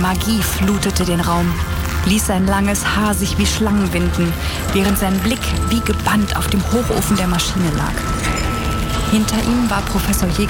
Magie flutete den Raum, ließ sein langes Haar sich wie Schlangen winden, während sein Blick wie gebannt auf dem Hochofen der Maschine lag. Hinter ihm war Professor Jäger